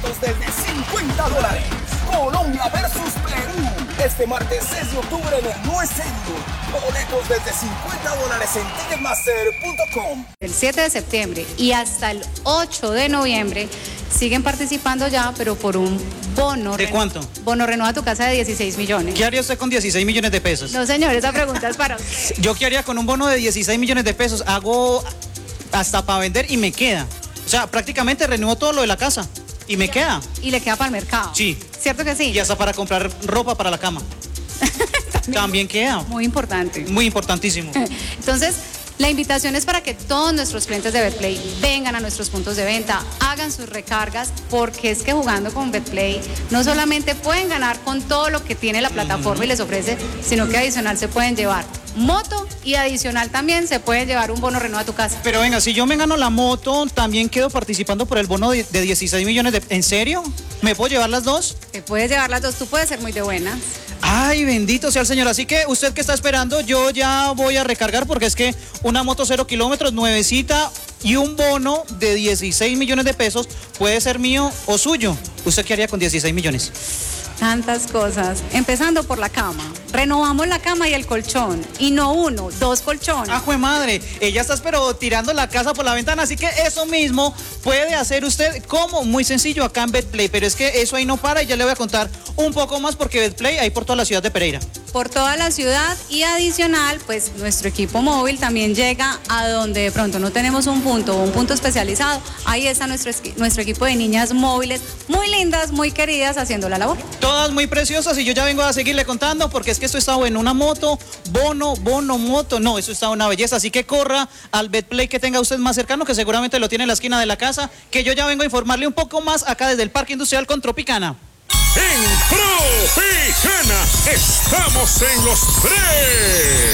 Desde $50. Colombia versus Perú. Este martes 6 de octubre en el No Es Serio. Boletos desde $50 en ticketmaster.com. El 7 de septiembre y hasta el 8 de noviembre siguen participando ya, pero por un bono. ¿De cuánto? Bono Renueva tu Casa de 16 millones. ¿Qué haría usted con 16 millones de pesos? No, señor, esa pregunta es para usted. ¿Yo qué haría con un bono de 16 millones de pesos? Hago hasta para vender y me queda. O sea, prácticamente renuevo todo lo de la casa y me queda. Y le queda para el mercado. Sí. ¿Cierto que sí? Y hasta para comprar ropa para la cama. También queda. Muy importante. Muy importantísimo. Entonces, la invitación es para que todos nuestros clientes de Betplay vengan a nuestros puntos de venta, hagan sus recargas, porque es que jugando con Betplay no solamente pueden ganar con todo lo que tiene la plataforma y les ofrece, sino que adicional se pueden llevar moto y adicional también se puede llevar un bono Renueva tu Casa. Pero venga, si yo me gano la moto, también quedo participando por el bono de 16 millones de... ¿En serio? ¿Me puedo llevar las dos? Te puedes llevar las dos, tú puedes ser muy de buenas. Ay, bendito sea el Señor. Así que usted que está esperando, yo ya voy a recargar porque es que una moto 0 kilómetros, nuevecita y un bono de 16 millones de pesos puede ser mío o suyo. ¿Usted qué haría con 16 millones? Tantas cosas, empezando por la cama. Renovamos la cama y el colchón, y no uno, dos colchones. ¡Ah, jue madre! Ella está pero tirando la casa por la ventana, así que eso mismo puede hacer usted como muy sencillo acá en Betplay, pero es que eso ahí no para y ya le voy a contar un poco más porque Betplay hay por toda la ciudad de Pereira. Por toda la ciudad y adicional, pues nuestro equipo móvil también llega a donde de pronto no tenemos un punto especializado. Ahí está nuestro equipo de niñas móviles, muy lindas, muy queridas, haciendo la labor. Todas muy preciosas y yo ya vengo a seguirle contando porque es que esto está bueno, una moto, bono, moto, no, eso está una belleza, así que corra al Betplay que tenga usted más cercano, que seguramente lo tiene en la esquina de la casa, que yo ya vengo a informarle un poco más acá desde el Parque Industrial con Tropicana. En Tropicana estamos en los 3.